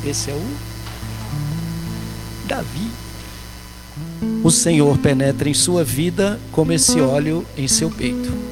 Esse é o Davi. O Senhor penetra em sua vida como esse óleo em seu peito.